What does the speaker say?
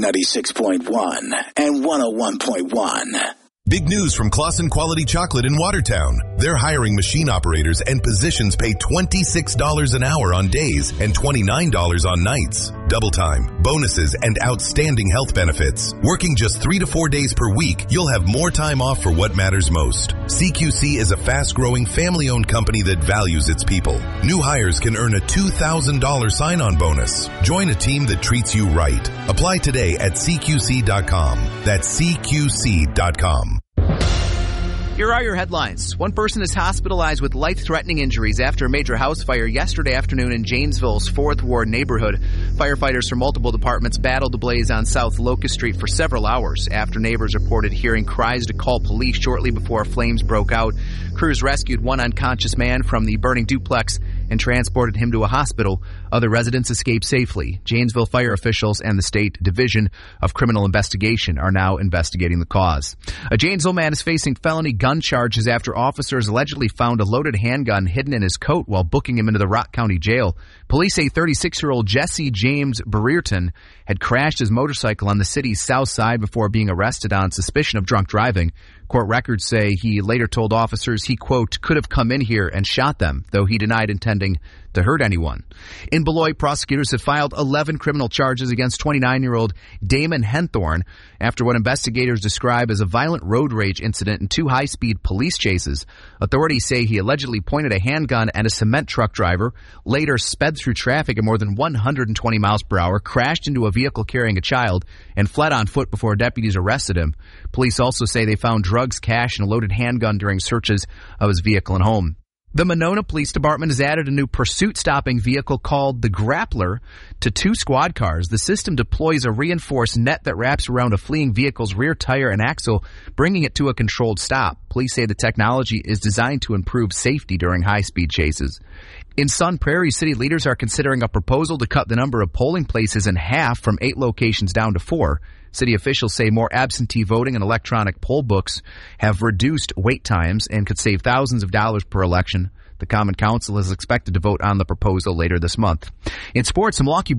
96.1 and 101.1. Big news from Claussen Quality Chocolate in Watertown. They're hiring machine operators and positions pay $26 an hour on days and $29 on nights. Double time, bonuses, and outstanding health benefits. Working just 3 to 4 days per week, you'll have more time off for what matters most. CQC is a fast-growing, family-owned company that values its people. New hires can earn a $2,000 sign-on bonus. Join a team that treats you right. Apply today at CQC.com. That's CQC.com. Here are your headlines. One person is hospitalized with life-threatening injuries after a major house fire yesterday afternoon in Janesville's 4th Ward neighborhood. Firefighters from multiple departments battled the blaze on South Locust Street for several hours after neighbors reported hearing cries to call police shortly before flames broke out. Crews rescued one unconscious man from the burning duplex and transported him to a hospital. Other residents escaped safely. Janesville fire officials and the State Division of Criminal Investigation are now investigating the cause. A Janesville man is facing felony gun charges after officers allegedly found a loaded handgun hidden in his coat while booking him into the Rock County Jail. Police say 36-year-old Jesse James Brereton had crashed his motorcycle on the city's south side before being arrested on suspicion of drunk driving. Court records say he later told officers he, quote, could have come in here and shot them, though he denied intending to hurt anyone. In Beloit, prosecutors have filed 11 criminal charges against 29-year-old Damon Henthorne after what investigators describe as a violent road rage incident and 2 high-speed police chases. Authorities say he allegedly pointed a handgun at a cement truck driver, later sped through traffic at more than 120 miles per hour, crashed into a vehicle carrying a child, and fled on foot before deputies arrested him. Police also say they found drugs, cash, and a loaded handgun during searches of his vehicle and home. The Monona Police Department has added a new pursuit-stopping vehicle called the Grappler to 2 squad cars. The system deploys a reinforced net that wraps around a fleeing vehicle's rear tire and axle, bringing it to a controlled stop. Police say the technology is designed to improve safety during high-speed chases. In Sun Prairie, city leaders are considering a proposal to cut the number of polling places in half from 8 locations down to 4. City officials say more absentee voting and electronic poll books have reduced wait times and could save thousands of dollars per election. The Common Council is expected to vote on the proposal later this month. In sports, the Milwaukee